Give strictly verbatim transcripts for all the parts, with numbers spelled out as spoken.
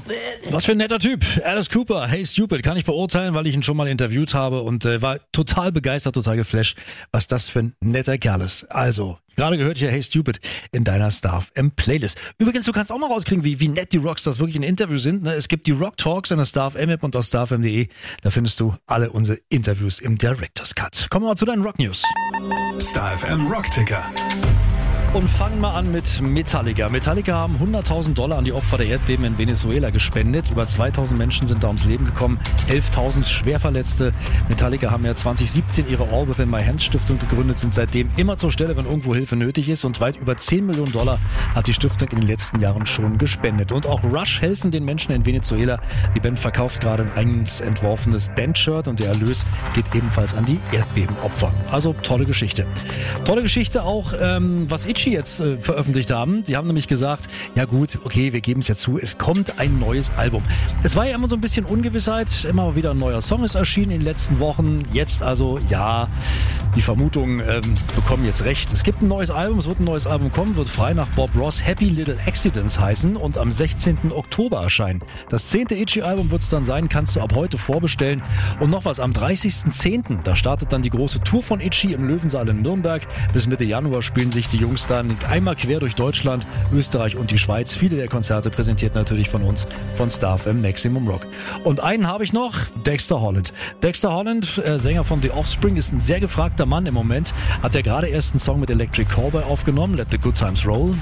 stupid. Was für ein netter Typ. Alice Cooper, Hey Stupid, kann ich beurteilen, weil ich ihn schon mal interviewt habe und äh, war total begeistert, total geflasht, was das für ein netter Kerl ist. Also, gerade gehört hier Hey Stupid in deiner Star F M Playlist. Übrigens, du kannst auch mal rauskriegen, wie, wie nett die Rockstars wirklich in Interview sind. Ne? Es gibt die Rock Talks in der Star F M App und auf star f m punkt d e. Da findest du alle unsere Interviews im Director's Cut. Kommen wir mal zu deinen Rock News. Star F M Rock Ticker. Und fangen wir an mit Metallica. Metallica haben hunderttausend Dollar an die Opfer der Erdbeben in Venezuela gespendet. Über zweitausend Menschen sind da ums Leben gekommen, elftausend Schwerverletzte. Metallica haben ja zwanzig siebzehn ihre All Within My Hands Stiftung gegründet, sind seitdem immer zur Stelle, wenn irgendwo Hilfe nötig ist. Und weit über zehn Millionen Dollar hat die Stiftung in den letzten Jahren schon gespendet. Und auch Rush helfen den Menschen in Venezuela. Die Band verkauft gerade ein eigens entworfenes Bandshirt und der Erlös geht ebenfalls an die Erdbebenopfer. Also tolle Geschichte. Tolle Geschichte auch, ähm, was Itchy jetzt äh, veröffentlicht haben. Sie haben nämlich gesagt, ja gut, okay, wir geben es ja zu, es kommt ein neues Album. Es war ja immer so ein bisschen Ungewissheit, immer mal wieder ein neuer Song ist erschienen in den letzten Wochen. Jetzt also, ja, die Vermutungen ähm, bekommen jetzt recht. Es gibt ein neues Album, es wird ein neues Album kommen, wird frei nach Bob Ross Happy Little Accidents heißen und am sechzehnten Oktober erscheinen. Das zehnte Itchy-Album wird es dann sein, kannst du ab heute vorbestellen. Und noch was, am dreißigsten zehnten da startet dann die große Tour von Itchy im Löwensaal in Nürnberg. Bis Mitte Januar spielen sich die Jungs dann einmal quer durch Deutschland, Österreich und die Schweiz. Viele der Konzerte präsentiert natürlich von uns, von Star F M Maximum Rock. Und einen habe ich noch, Dexter Holland. Dexter Holland, äh, Sänger von The Offspring, ist ein sehr gefragter Mann im Moment. Hat ja gerade erst einen Song mit Electric Callboy aufgenommen, Let the Good Times Roll.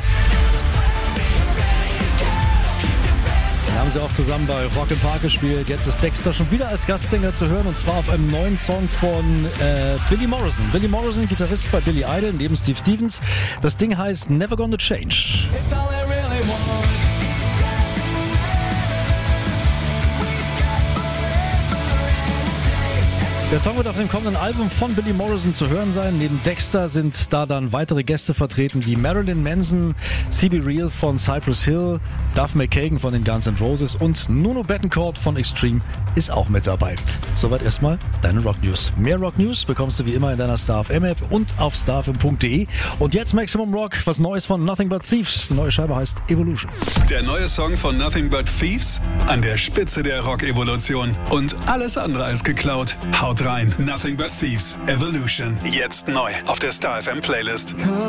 Den haben sie auch zusammen bei Rock im Park gespielt. Jetzt ist Dexter schon wieder als Gastsänger zu hören und zwar auf einem neuen Song von äh, Billy Morrison. Billy Morrison, Gitarrist bei Billy Idol, neben Steve Stevens. Das Ding heißt Never Gonna Change. It's all I really want. Der Song wird auf dem kommenden Album von Billy Morrison zu hören sein. Neben Dexter sind da dann weitere Gäste vertreten wie Marilyn Manson, C B Real von Cypress Hill, Duff McKagan von den Guns N' Roses und Nuno Bettencourt von Extreme ist auch mit dabei. Soweit erstmal deine Rock News. Mehr Rock News bekommst du wie immer in deiner Star F M App und auf star f m punkt d e. Und jetzt Maximum Rock, was Neues von Nothing But Thieves. Die neue Scheibe heißt Evolution. Der neue Song von Nothing But Thieves an der Spitze der Rock-Evolution. Und alles andere als geklaut. Haut rein. Nothing But Thieves. Evolution. Jetzt neu auf der Star F M Playlist.